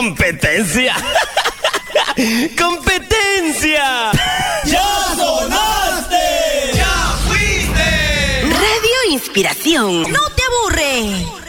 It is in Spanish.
¡Competencia! ¡Competencia! ¡Ya sonaste! ¡Ya fuiste! Radio Inspiración. No te aburre.